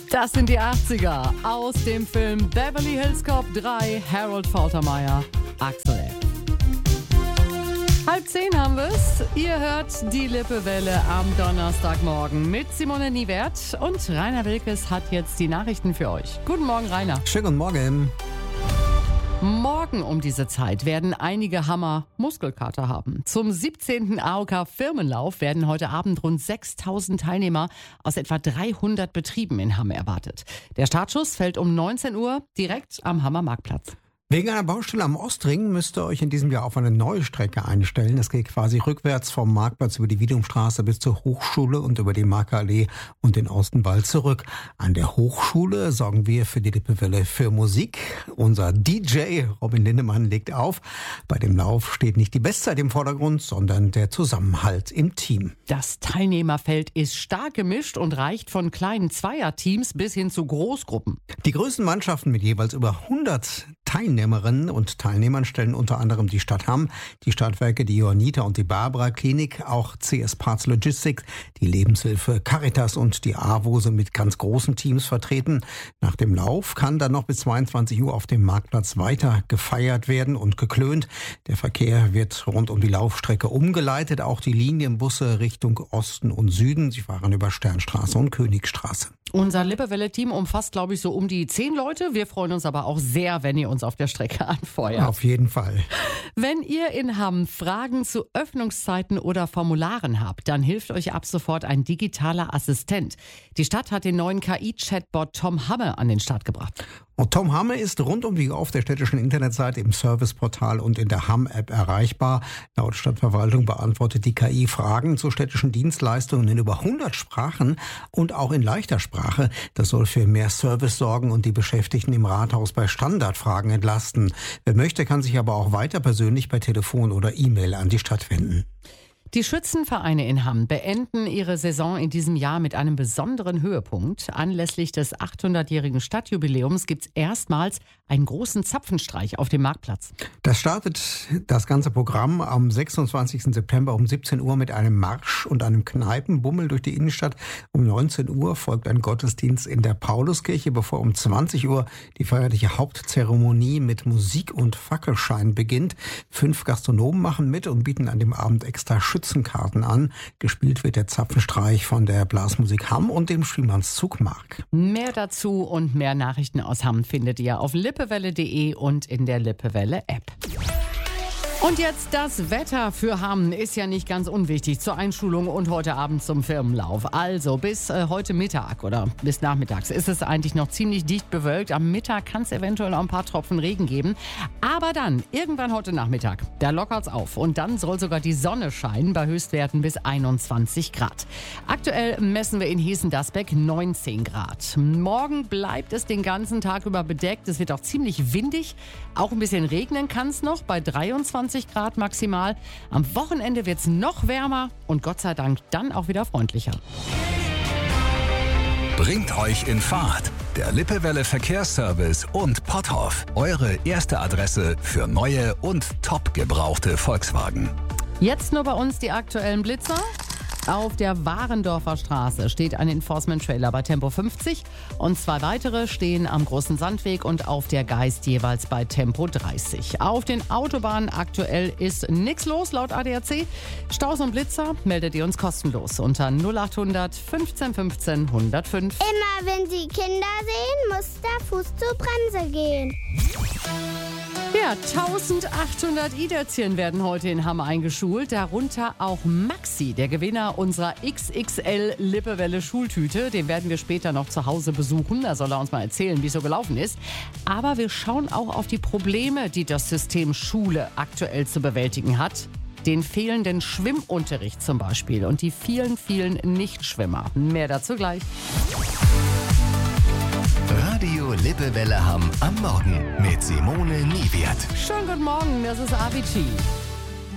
Das sind die 80er aus dem Film Beverly Hills Cop 3, Harold Faltermeyer, Axel F. 9:30 haben wir's. Ihr hört die Lippewelle am Donnerstagmorgen mit Simone Niewert und Rainer Wilkes hat jetzt die Nachrichten für euch. Guten Morgen, Rainer. Schönen guten Morgen. Morgen um diese Zeit werden einige Hammer Muskelkater haben. Zum 17. AOK Firmenlauf werden heute Abend rund 6.000 Teilnehmer aus etwa 300 Betrieben in Hamm erwartet. Der Startschuss fällt um 19 Uhr direkt am Hammer Marktplatz. Wegen einer Baustelle am Ostring müsst ihr euch in diesem Jahr auf eine neue Strecke einstellen. Das geht quasi rückwärts vom Marktplatz über die Wiedumstraße bis zur Hochschule und über die Markerallee und den Ostenwald zurück. An der Hochschule sorgen wir für die Lippewelle für Musik. Unser DJ Robin Lindemann legt auf. Bei dem Lauf steht nicht die Bestzeit im Vordergrund, sondern der Zusammenhalt im Team. Das Teilnehmerfeld ist stark gemischt und reicht von kleinen Zweierteams bis hin zu Großgruppen. Die größten Mannschaften mit jeweils über 100 Teilnehmerinnen und Teilnehmern stellen unter anderem die Stadt Hamm, die Stadtwerke, die Johanniter und die Barbara Klinik, auch CS Parts Logistics, die Lebenshilfe Caritas und die AWO sind mit ganz großen Teams vertreten. Nach dem Lauf kann dann noch bis 22 Uhr auf dem Marktplatz weiter gefeiert werden und geklönt. Der Verkehr wird rund um die Laufstrecke umgeleitet, auch die Linienbusse Richtung Osten und Süden. Sie fahren über Sternstraße und Königstraße. Unser Lippewelle-Team umfasst, glaube ich, so um die 10 Leute. Wir freuen uns aber auch sehr, wenn ihr uns auf der Strecke anfeuert. Auf jeden Fall. Wenn ihr in Hamm Fragen zu Öffnungszeiten oder Formularen habt, dann hilft euch ab sofort ein digitaler Assistent. Die Stadt hat den neuen KI-Chatbot Tom Hamme an den Start gebracht. Und Tom Hamme ist rund um die Uhr auf der städtischen Internetseite, im Serviceportal und in der Hamm-App erreichbar. Laut Stadtverwaltung beantwortet die KI Fragen zu städtischen Dienstleistungen in über 100 Sprachen und auch in leichter Sprache. Das soll für mehr Service sorgen und die Beschäftigten im Rathaus bei Standardfragen entlasten. Wer möchte, kann sich aber auch weiter persönlich per Telefon oder E-Mail an die Stadt wenden. Die Schützenvereine in Hamm beenden ihre Saison in diesem Jahr mit einem besonderen Höhepunkt. Anlässlich des 800-jährigen Stadtjubiläums gibt es erstmals einen großen Zapfenstreich auf dem Marktplatz. Das startet das ganze Programm am 26. September um 17 Uhr mit einem Marsch und einem Kneipenbummel durch die Innenstadt. Um 19 Uhr folgt ein Gottesdienst in der Pauluskirche, bevor um 20 Uhr die feierliche Hauptzeremonie mit Musik und Fackelschein beginnt. 5 Gastronomen machen mit und bieten an dem Abend extra Schützenkarten an. Gespielt wird der Zapfenstreich von der Blasmusik Hamm und dem Spielmannszug Mark. Mehr dazu und mehr Nachrichten aus Hamm findet ihr auf lippewelle.de und in der Lippewelle-App. Und jetzt das Wetter für Hamm ist ja nicht ganz unwichtig zur Einschulung und heute Abend zum Firmenlauf. Also bis heute Mittag oder bis nachmittags ist es eigentlich noch ziemlich dicht bewölkt. Am Mittag kann es eventuell noch ein paar Tropfen Regen geben. Aber dann, irgendwann heute Nachmittag, da lockert's auf. Und dann soll sogar die Sonne scheinen bei Höchstwerten bis 21 Grad. Aktuell messen wir in Hessen-Dasbeck 19 Grad. Morgen bleibt es den ganzen Tag über bedeckt. Es wird auch ziemlich windig. Auch ein bisschen regnen kann es noch bei 23 Grad maximal. Am Wochenende wird es noch wärmer und Gott sei Dank dann auch wieder freundlicher. Bringt euch in Fahrt. Der Lippewelle Verkehrsservice und Potthoff. Eure erste Adresse für neue und top gebrauchte Volkswagen. Jetzt nur bei uns die aktuellen Blitzer. Auf der Warendorfer Straße steht ein Enforcement-Trailer bei Tempo 50 und 2 weitere stehen am Großen Sandweg und auf der Geist jeweils bei Tempo 30. Auf den Autobahnen aktuell ist nichts los laut ADAC. Staus und Blitzer meldet ihr uns kostenlos unter 0800 15 15 105. Immer wenn Sie Kinder sehen, muss der Fuß zur Bremse gehen. Ja, 1800 I-Dötzchen werden heute in Hamm eingeschult, darunter auch Maxi, der Gewinner unserer XXL Lippewelle Schultüte. Den werden wir später noch zu Hause besuchen, da soll er uns mal erzählen, wie es so gelaufen ist. Aber wir schauen auch auf die Probleme, die das System Schule aktuell zu bewältigen hat. Den fehlenden Schwimmunterricht zum Beispiel und die vielen Nichtschwimmer. Mehr dazu gleich. Radio Lippewelle Hamm am Morgen mit Simone Niewert. Schönen guten Morgen, das ist Avicii.